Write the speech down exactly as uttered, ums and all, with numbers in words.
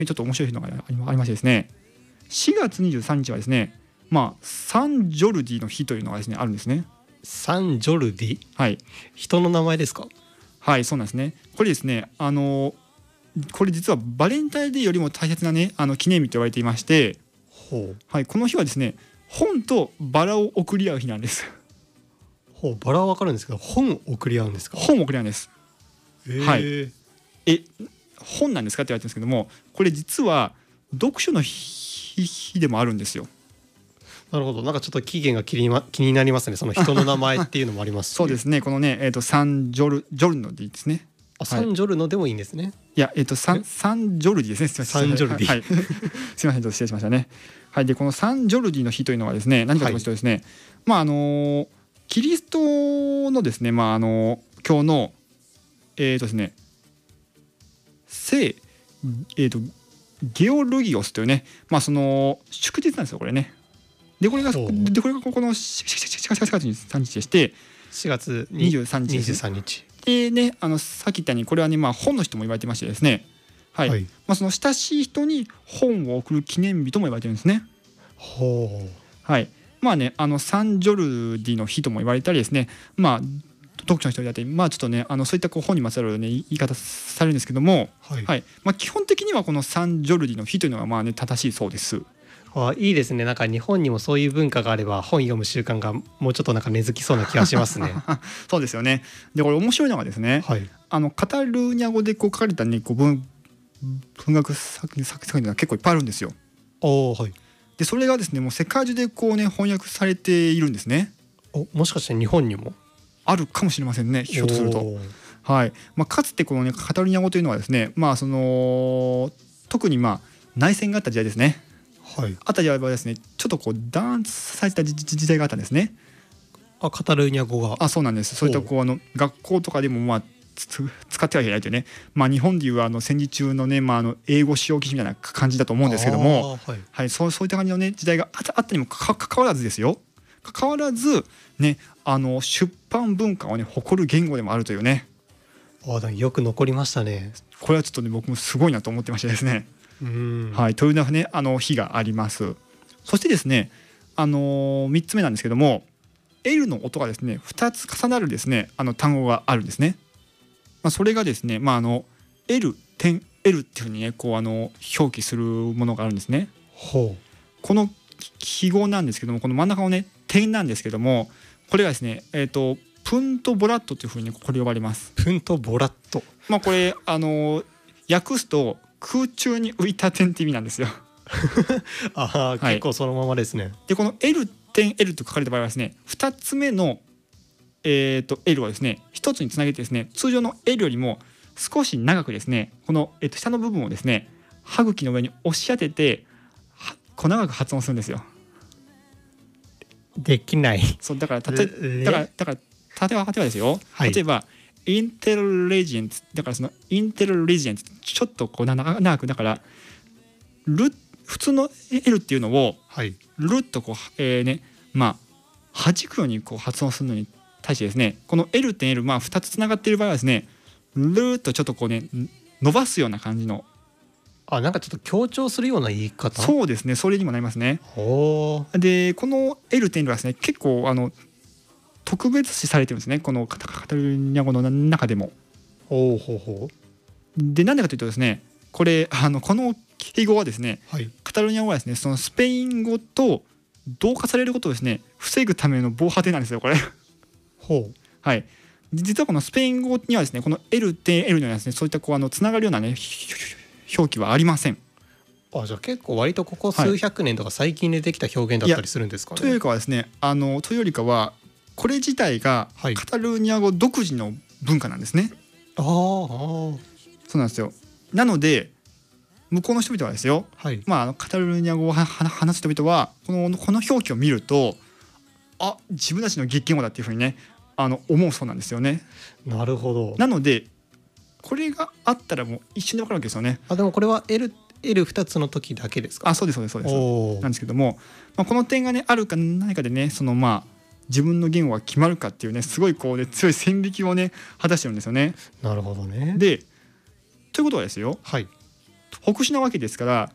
ちょっと面白いのがありましてですね、しがつにじゅうさんにちはですね、まあサンジョルディの日というのがですねあるんですね。 サンジョルディ、 はい、 人の名前ですか？ はい、そうなんですね。これですね、あのこれ実はバレンタインデーよりも大切なねあの記念日と言われていまして、 ほう、 はい、この日はですね本とバラを贈り合う日なんです。 ほう、バラはわかるんですけど、本を贈り合うんですか？ 本を贈り合うんです。 へー、 はい、え本なんですかって言われてるんですけども、これ実は読書の日、日でもあるんですよ。 なるほど、なんかちょっと期限が気に、ま、気になりますね。その人の名前っていうのもありますし、ね、 そうですね、このね、えー、とサンジョルジョルノでいいですね。 あ、サンジョルノでもいいんですね。はい、 いや、えっ、ー、とサンサンジョルディですね。すみません。 サンジョルディ、 はい、すみません、ちょっと失礼しましたね。はい、でこのサンジョルディの日というのはですね、何かと言いますとですね、はい、まああのキリストのですね、まああの教のえっ、ー、とですね、聖えっ、ー、とゲオルギオスというね、まあその祝日なんですよこれね。でこれがでこれがここのしがつにじゅうさんにちでして、 しがつにじゅうさんにちです、ね、 にじゅうさんにちでね、あのさっき言ったようにこれはね、まあ、本の日とも言われてましてですね、はい、はい、まあ、その親しい人に本を送る記念日とも言われてるんですね。 ほう、 はい、まあね、あのサンジョルディの日とも言われたりですね、まあ読書の人だって、まあちょっとね、あのそういったこう本にまつわる、ね、言い方されるんですけども、はい、はい、まあ、基本的にはこのサンジョルディの日というのがまあね正しいそうです。 あ、いいですね。なんか日本にもそういう文化があれば本読む習慣がもうちょっとなんか根付きそうな気がしますね。 そうですよね。でこれ面白いのがですね、はい、あのカタルーニャ語でこう書かれた、ね、こう 文, 文学作品作品が結構いっぱいあるんですよ。 お、はい、でそれがですねもう世界中でこう、ね、翻訳されているんですね。 お、もしかして日本にもあるかもしれませんね、ひょっとすると。はい、まあ、かつてこの、ね、カタルーニャ語というのはですね、まあ、その特にまあ内戦があった時代ですね、はい、あった時代はですねちょっとこう弾圧された時代があったんですね。 あ、カタルーニャ語が。 あ、そうなんです。そういったこうあの学校とかでもまあ使ってはいけないというね、まあ、日本でいうあの戦時中のね、まあ、あの英語使用禁止みたいな感じだと思うんですけども、はいはい、そう、そういった感じの、ね、時代があった、あったにもかかわらずですよ、かかわらず、ね、あの出版文化を、ね、誇る言語でもあるというね。 あ、だよく残りましたね。 これはちょっとね僕もすごいなと思ってましてですね。 うん、 はい、というような、ね、あの日があります。そしてですね、あのー、みっつめなんですけども L の音がですねふたつ重なるですねあの単語があるんですね。まあ、それがですね、まあ、あの L 点 L っていうふうにねこうあの表記するものがあるんですね。 ほう、 この記号なんですけどもこの真ん中のね点なんですけどもこれがですね、えーと、プントボラットというふうにこれ呼ばれます。 プントボラット、 まあ、これあの訳すと空中に浮いた点って意味なんですよ。 あ、はい、結構そのままですね。 でこの L 点 L と書かれた場合はですねふたつめの、えー、と L をですねひとつにつなげてですね通常の L よりも少し長くですねこの、えー、と下の部分をですね歯茎の上に押し当ててこう長く発音するんですよ。 できない。 そうだからたとだからだから例えば例えばですよ、はい、例えばインテリジェントだからそのインテリジェントちょっとこう長くだからル普通の L っていうのをルッとこう、えーねまあ弾くようにこう発音するのに対してですねこの L 点 L まあふたつつながっている場合はですねルーッとちょっとこうね伸ばすような感じの、 あ、なんかちょっと強調するような言い方。 そうですね、それにもなりますね。でこの L 点 L はですね結構あの特別視されてるんですねこのカタルーニャ語の中でも。 ほうほうほう。 でなんでかというとですねこれあのこの記号はですね、はい、カタルーニャ語はですねそのスペイン語と同化されることをですね防ぐための防波堤なんですよこれ。 ほう、 はい、実はこのスペイン語にはですねこの L 点 L にはですねそういったこうあのつながるようなね表記はありません。 あ、じゃあ結構割とここ数百年とか最近でできた表現だったりするんですかね。 というよりかはですねあのというよりかはこれ自体がカタルーニャ語独自の文化なんですね。 ああ、 そうなんですよ。なので向こうの人々はですよ、はい、まあ、あのカタルーニャ語を話す人々はこの、この表記を見るとあ自分たちの激言語だっていうふうにねあの思うそうなんですよね。 なるほど。 なのでこれがあったらもう一瞬で分かるわけですよね。 あ、でもこれは Lエルふた つの時だけですか。 あ、そうですそうですそうですなんですけども、まあ、この点がねあるかないかでねそのまあ自分の言語が決まるかっていうねすごいこうね強い線引きをね果たしてるんですよね。 なるほどね。 でということはですよ、 はい、 北市なわけですから